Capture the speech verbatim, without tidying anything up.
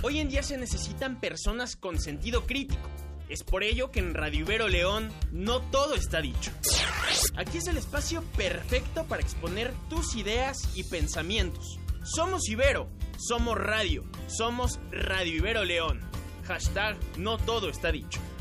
Hoy en día se necesitan personas con sentido crítico. Es por ello que en Radio Ibero León no todo está dicho. Aquí es el espacio perfecto para exponer tus ideas y pensamientos. Somos Ibero, somos radio, somos Radio Ibero León. Hashtag no todo está dicho.